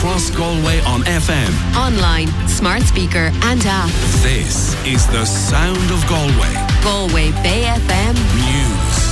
across Galway on FM, online, smart speaker and app. this is the sound of Galway. Galway Bay FM News.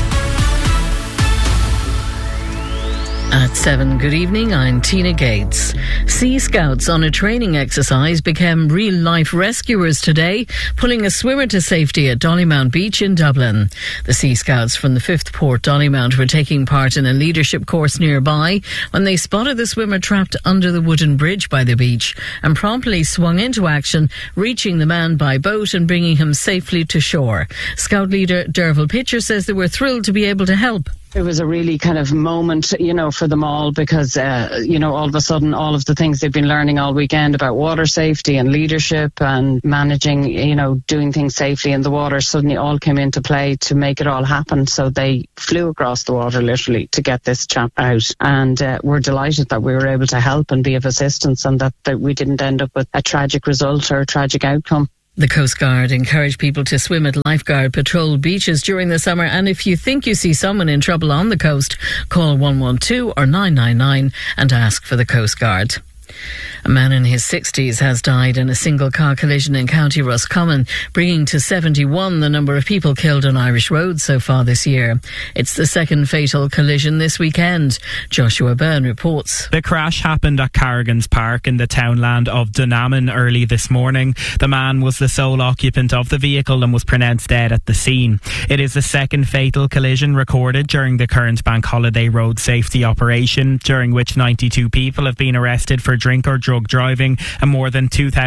At 7, good evening, I'm Tina Gates. Sea Scouts on a training exercise became real-life rescuers today, pulling a swimmer to safety at Dollymount Beach in Dublin. The Sea Scouts from the 5th Port Dollymount were taking part in a leadership course nearby when they spotted the swimmer trapped under the wooden bridge by the beach and promptly swung into action, reaching the man by boat and bringing him safely to shore. Scout leader Derval Pitcher says they were thrilled to be able to help. It was a really kind of moment, for them all because, all of a sudden all of the things they've been learning all weekend about water safety and leadership and managing, doing things safely in the water suddenly all came into play to make it all happen. So they flew across the water literally to get this chap out. And we're delighted that we were able to help and be of assistance and that we didn't end up with a tragic result or a tragic outcome. The Coast Guard encourage people to swim at lifeguard patrolled beaches during the summer, and if you think you see someone in trouble on the coast, call 112 or 999 and ask for the Coast Guard. A man in his 60s has died in a single-car collision in County Roscommon, bringing to 71 the number of people killed on Irish roads so far this year. It's the second fatal collision this weekend. Joshua Byrne reports. The crash happened at Carrigan's Park in the townland of Dunaman early this morning. The man was the sole occupant of the vehicle and was pronounced dead at the scene. It is the second fatal collision recorded during the current bank holiday road safety operation, during which 92 people have been arrested for drink or drug driving and more than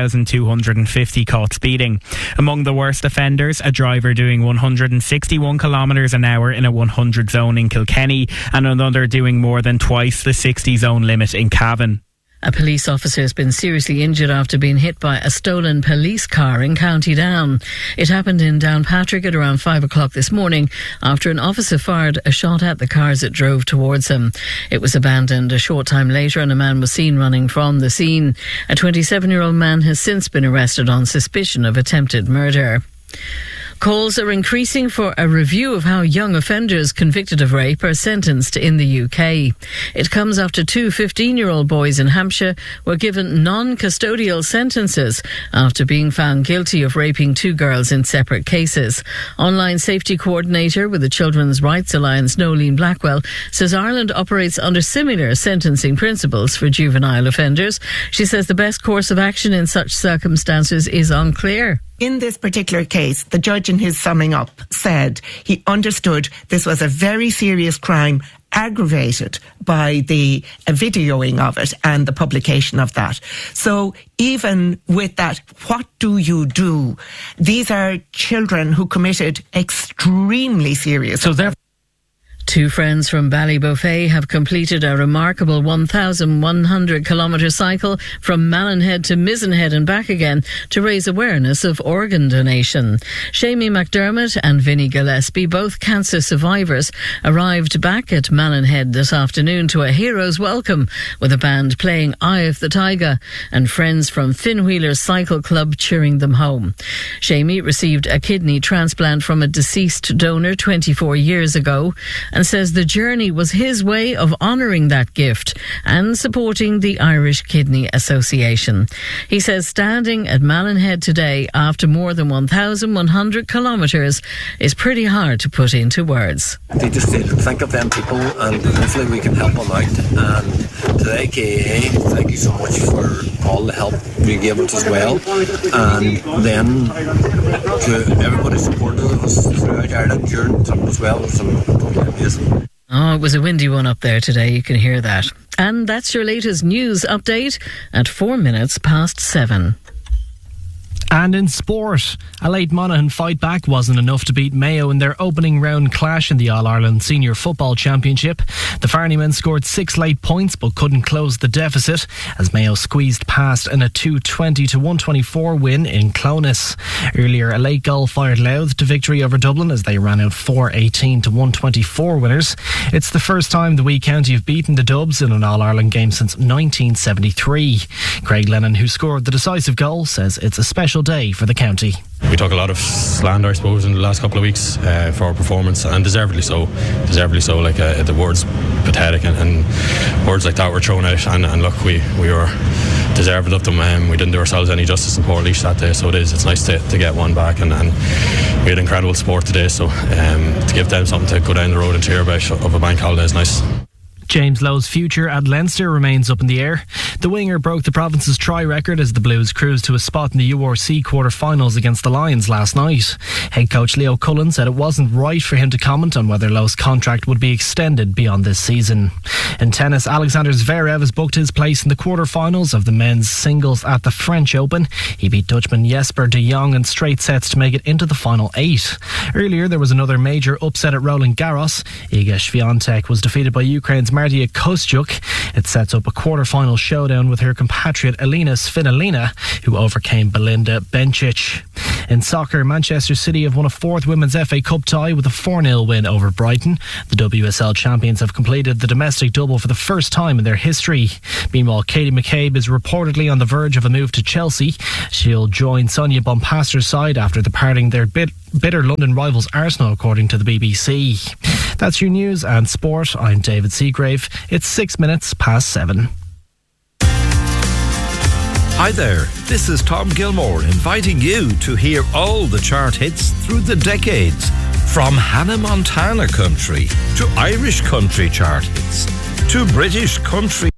2,250 caught speeding. Among the worst offenders, a driver doing 161 kilometres an hour in a 100 zone in Kilkenny and another doing more than twice the 60 zone limit in Cavan. A police officer has been seriously injured after being hit by a stolen police car in County Down. It happened in Downpatrick at around 5 o'clock this morning after an officer fired a shot at the car as it drove towards him. It was abandoned a short time later and a man was seen running from the scene. A 27-year-old man has since been arrested on suspicion of attempted murder. Calls are increasing for a review of how young offenders convicted of rape are sentenced in the UK. It comes after two 15-year-old boys in Hampshire were given non-custodial sentences after being found guilty of raping two girls in separate cases. Online safety coordinator with the Children's Rights Alliance, Nolene Blackwell, says Ireland operates under similar sentencing principles for juvenile offenders. She says the best course of action in such circumstances is unclear. In this particular case, the judge in his summing up said he understood this was a very serious crime aggravated by the videoing of it and the publication of that. So even with that, what do you do? These are children who committed extremely serious. So therefore, two friends from Ballybofey have completed a remarkable 1,100-kilometre cycle from Mallinhead to Mizenhead and back again to raise awareness of organ donation. Shamie McDermott and Vinnie Gillespie, both cancer survivors, arrived back at Mallinhead this afternoon to a hero's welcome with a band playing Eye of the Tiger and friends from Finwheelers Cycle Club cheering them home. Shamie received a kidney transplant from a deceased donor 24 years ago and says the journey was his way of honouring that gift and supporting the Irish Kidney Association. He says standing at Mallinhead today after more than 1,100 kilometres is pretty hard to put into words. They just think of them people and hopefully we can help them out. And today, KAA, thank you so much for all the help you gave us as well. And then to everybody supporting us throughout Ireland during the time as well. It's totally amazing. Oh, it was a windy one up there today, you can hear that. And that's your latest news update at 4 minutes past 7. And in sport, a late Monaghan fight back wasn't enough to beat Mayo in their opening round clash in the All-Ireland Senior Football Championship. The Farney men scored 6 late points but couldn't close the deficit as Mayo squeezed past in a 220-124 win in Clones. Earlier, a late goal fired Louth to victory over Dublin as they ran out 4-18-124 winners. It's the first time the Wee County have beaten the Dubs in an All-Ireland game since 1973. Craig Lennon, who scored the decisive goal, says it's a special day for the county. We took a lot of slander, I suppose, in the last couple of weeks for our performance, and deservedly so. Like the words pathetic and words like that were thrown out, and look, we were deserved of them. We didn't do ourselves any justice in Portlaoise that day, so it's nice to get one back, and we had incredible support today, so to give them something to go down the road and cheer about of a bank holiday is nice. James Lowe's future at Leinster remains up in the air. The winger broke the province's try record as the Blues cruised to a spot in the URC quarter-finals against the Lions last night. Head coach Leo Cullen said it wasn't right for him to comment on whether Lowe's contract would be extended beyond this season. In tennis, Alexander Zverev has booked his place in the quarter-finals of the men's singles at the French Open. He beat Dutchman Jesper de Jong in straight sets to make it into the final 8. Earlier, there was another major upset at Roland Garros. Iga Swiatek was defeated by Ukraine's Martia Kostyuk. It sets up a quarter-final showdown with her compatriot Elina Svitolina, who overcame Belinda Bencic. In soccer, Manchester City have won a fourth Women's FA Cup tie with a 4-0 win over Brighton. The WSL champions have completed the domestic double for the first time in their history. Meanwhile, Katie McCabe is reportedly on the verge of a move to Chelsea. She'll join Sonia Bonpaster's side after departing their bitter London rivals Arsenal, according to the BBC. That's your news and sport. I'm David Seagrave. It's 6 minutes past 7. Hi there, this is Tom Gilmore inviting you to hear all the chart hits through the decades. From Hannah Montana country to Irish country chart hits to British country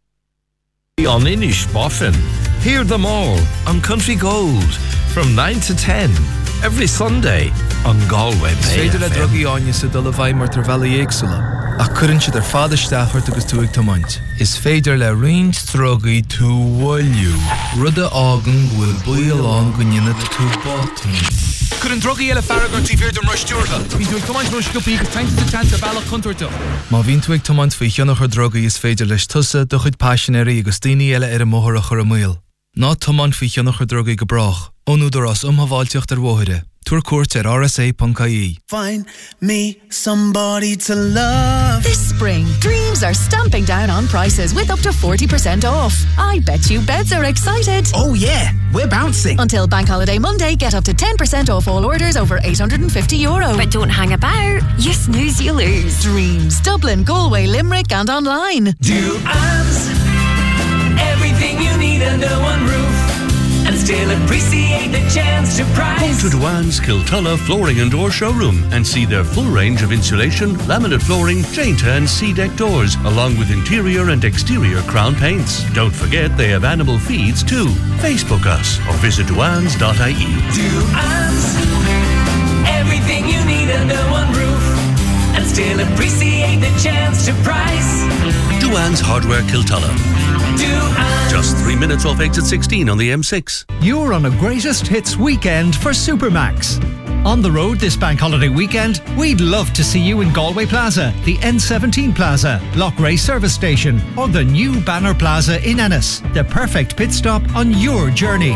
on Inish Boffin. Hear them all on Country Gold from 9 to 10 every Sunday on Galway Bay Féidir le FM. drogaí áine sa dul a bhaid mar tar bheala éagsúla. Ach cuireann siad ar fada isteachart agus túig tomaint. Is féidir le roinnt drogaí tú bhfuilú. Rudda ágan bhfuil buailán go nine tú bátain. Cuireann drogaí eile farragar tí bhír dom ruistíortha. Bhí tú ag tomaint ruisciúpaí agus tainte sa chance a bhealach contorta. Má bhín tú ag tomaint faoi cheannach ar drogaí is féidir leis tusa do chuid passionéirí agus daoine eile ar a móthach ar a muil. Ná tomaint faoi cheannach ar drogaí go brach. Ónúdar as umhaváilteocht ar bmhóide. Tuair cuairt ar rsa.ie. Find me somebody to love. This spring, Dreams are stamping down on prices with up to 40% off. I bet you beds are excited. Oh yeah, we're bouncing. Until Bank Holiday Monday, get up to 10% off all orders over €850. But don't hang about. You snooze, you lose. Dreams, Dublin, Galway, Limerick and online. Duans, everything you need under one roof. And still appreciate the chance to price. Go to Duan's Kiltulla Flooring and Door Showroom and see their full range of insulation, laminate flooring, chain turn, sea-deck doors, along with interior and exterior crown paints. Don't forget they have animal feeds too. Facebook us or visit duans.ie. Duans, everything you need under one roof. And still appreciate the chance to price. Duan's Hardware Kiltulla. Just 3 minutes off exit 16 on the M6. You're on a greatest hits weekend for Supermax. On the road this bank holiday weekend, we'd love to see you in Galway Plaza, the N17 Plaza, Lochray Service Station, or the new Banner Plaza in Ennis. The perfect pit stop on your journey.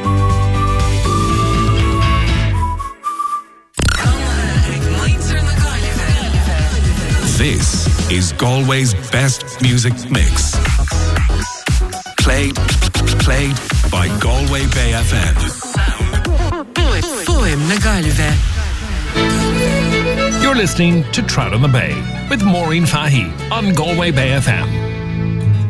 This is Galway's best music mix. Played by Galway Bay FM. Poem na Galway. You're listening to Trout on the Bay with Maureen Fahey on Galway Bay FM.